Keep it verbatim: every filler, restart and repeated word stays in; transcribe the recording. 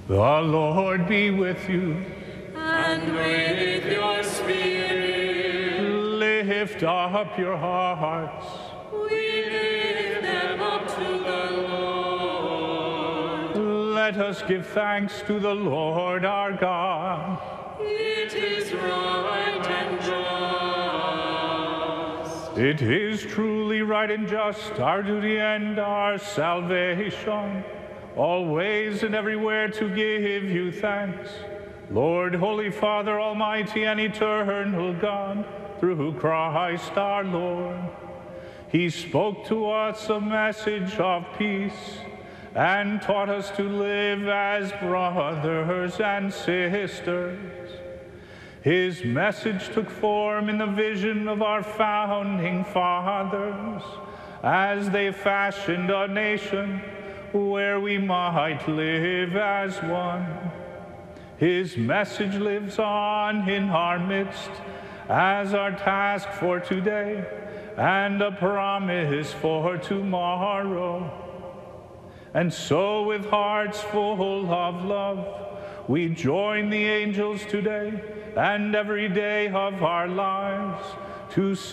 The Lord be with you. And with your spirit. Lift up your hearts. We lift them up to the Lord. Let us give thanks to the Lord our God. It is right and just. It is truly right and just, our duty and our salvation, always and everywhere to give you thanks, Lord, Holy Father, Almighty and eternal God, through Christ our Lord. He spoke to us a message of peace and taught us to live as brothers and sisters. His message took form in the vision of our founding fathers as they fashioned a nation where we might live as one. His message lives on in our midst as our task for today and a promise for tomorrow. And so with hearts full of love, we join the angels today and every day of our lives to